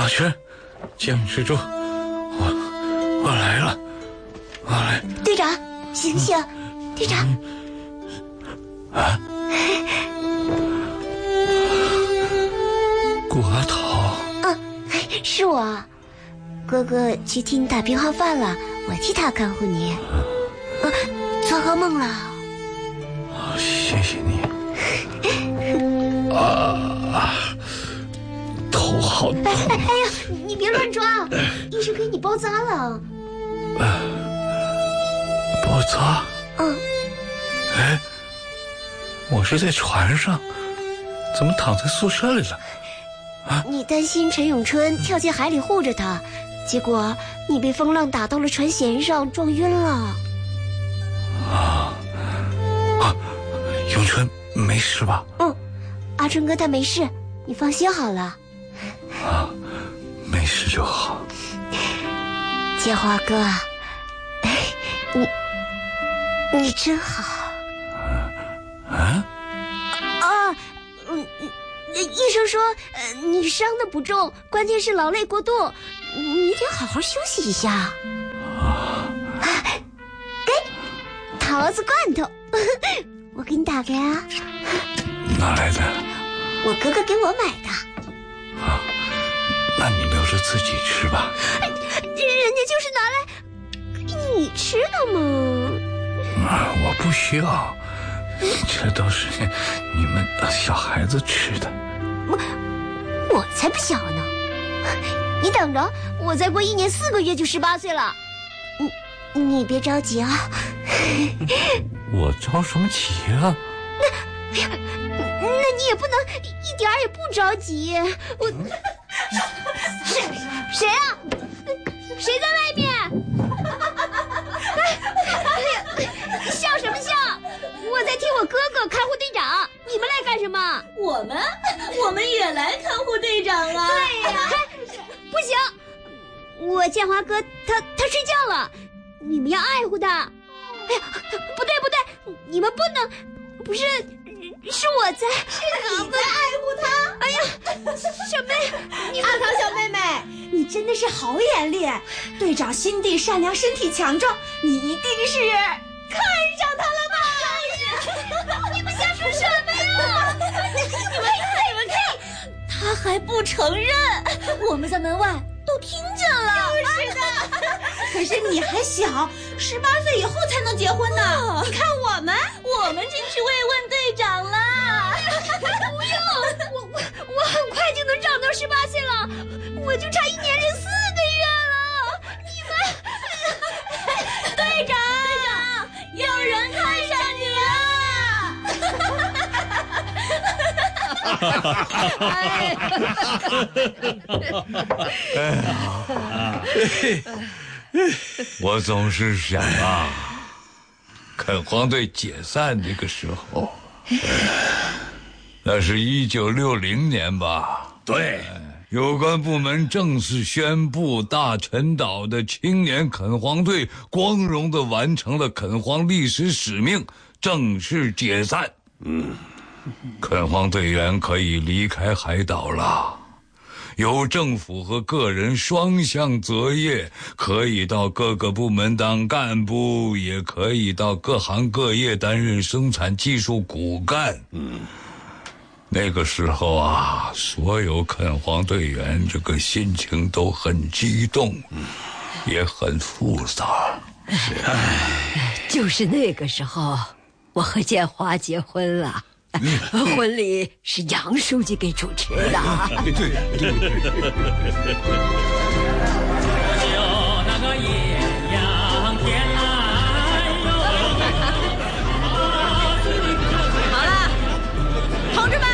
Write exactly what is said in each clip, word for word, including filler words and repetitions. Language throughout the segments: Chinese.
阿春，坚持住，我我来了，我来。 队长，醒醒，队长。 啊！顾阿桃。 嗯，是我。哥哥去替你打病号饭了，我替他看护你。啊，做噩梦了。 啊，谢谢你。啊，头好疼！ 哎哎哎呀，你别乱抓，医生给你包扎了。 呃，包扎？ 嗯。 哎，我是在船上，怎么躺在宿舍里了？啊！ 你担心陈永春跳进海里护着他，结果你被风浪打到了船舷上，撞晕了。 啊啊！永春没事吧？ 嗯，阿春哥他没事，你放心好了。 啊，没事就好。 建华哥，你你真好。 啊？ 啊，嗯，医生说，呃，你伤的不重，关键是劳累过度，你得好好休息一下。 啊！ 给，桃子罐头，我给你打开啊。 哪来的？ 我哥哥给我买的。 啊，那你留着自己吃吧。 人家就是拿来给你吃的嘛。 啊，我不需要，这都是你们小孩子吃的。 我我才不小呢！你等着，我再过一年四个月就十八岁了。你你别着急啊。 我着什么急啊？ 那，哎呀，那你也不能一点儿也不着急。我谁谁啊？谁在外面？哎呀，笑什么笑？我在替我哥哥看护队长，你们来干什么？ 我们我们也来看护队长啊！ 对呀，不行，我建华哥他他睡觉了，你们要爱护他。哎呀，不对不对，你们不能，不是，是我在， 是你在爱护他。 哎呀，小妹，你阿桃小妹妹，你真的是好眼力，队长心地善良，身体强壮，你一定是看上他了吧？ 你们瞎说什么呀？ 你们看，你们看，他还不承认，我们在门外都听见了。就是的，可是你还小，十八岁以后才能结婚呢。你看我们，我们真是慰问队长了。 不用，我我我很快就能长到十八岁了，我就差一年零四个月了。你们， 队长，队长，有人看上你了。我总是想啊，垦荒队解散那个时候，那是一九六零年吧？ 对， 有关部门正式宣布，大陈岛的青年垦荒队光荣地完成了垦荒历史使命，正式解散。嗯，垦荒队员可以离开海岛了。由政府和个人双向择业，可以到各个部门当干部，也可以到各行各业担任生产技术骨干。嗯，那个时候啊，所有垦荒队员这个心情都很激动，嗯，也很复杂。 是啊， 就是那个时候，我和建华结婚了。婚礼是杨书记给主持的。 对对对。 那个艳阳天来哟。 好了，同志们，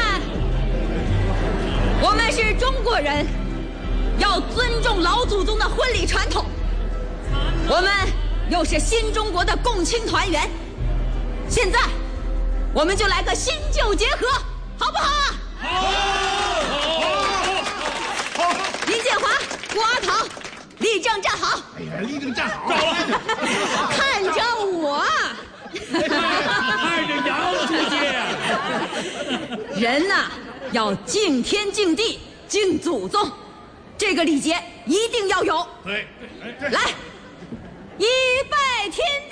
我们是中国人，要尊重老祖宗的婚礼传统。我们又是新中国的共青团员，现在我们就来个新旧结合，好不好啊？好！好！林建华、郭阿桃，立正站好。 哎呀，立正站好！ 看着我。 看着杨书记。 人呐，要敬天敬地敬祖宗， 这个礼节一定要有。 对，对来，一拜天地。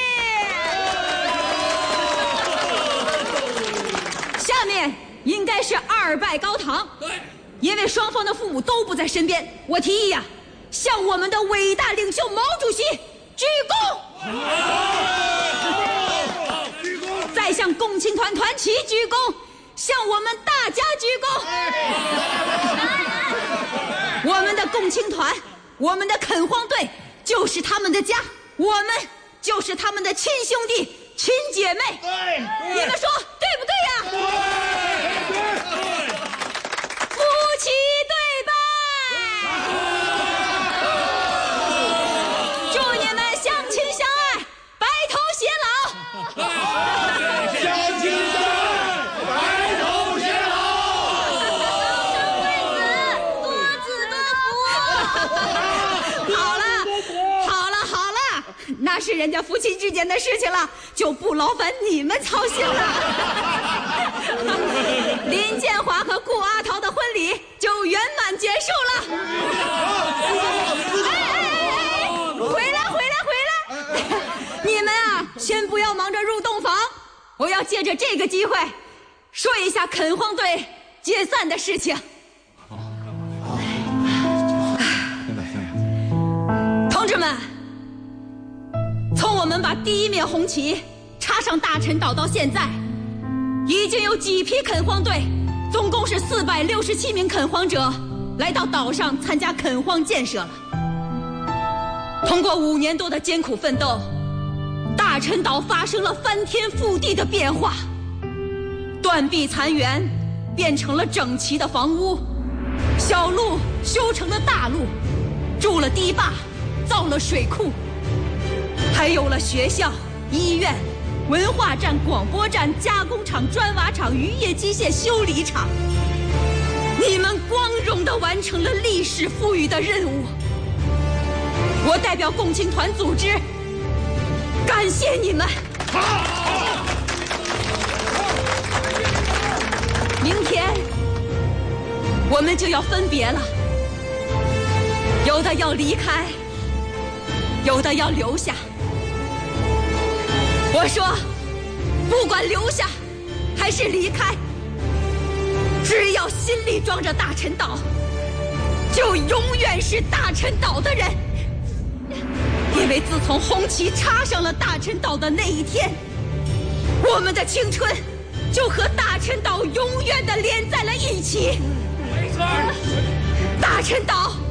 下面应该是二拜高堂。 对， 因为双方的父母都不在身边，我提议呀、啊，向我们的伟大领袖毛主席鞠躬。 鞠躬。 再向共青团团旗鞠躬，向我们大家鞠躬。我们的共青团，我们的垦荒队就是他们的家，我们就是他们的亲兄弟、亲姐妹。 对， 你们说对不对呀？ 对，对， 夫妻对拜，祝你们相亲相爱，白头偕老。 相亲相爱，白头偕老。 多子多福。 好了，好了，好了，那是人家夫妻之间的事情了，就不劳烦你们操心了。林建华和顾阿桃的婚礼就圆满结束了。哎哎哎！回来，回来，回来！你们啊，先不要忙着入洞房，我要借着这个机会说一下垦荒队解散的事情。同志们，从我们把第一面红旗插上大陈岛到现在，已经有几批垦荒队，总共是四百六十七名垦荒者来到岛上参加垦荒建设了。通过五年多的艰苦奋斗，大陈岛发生了翻天覆地的变化，断壁残垣变成了整齐的房屋，小路修成了大路，筑了堤坝，造了水库，还有了学校、医院、文化站、广播站、加工厂、砖瓦厂、渔业机械修理厂。你们光荣地完成了历史赋予的任务。我代表共青团组织感谢你们。明天我们就要分别了，有的要离开，有的要留下。我说，不管留下还是离开，只要心里装着大陈岛，就永远是大陈岛的人。因为自从红旗插上了大陈岛的那一天，我们的青春就和大陈岛永远地连在了一起。 没错， 大陈岛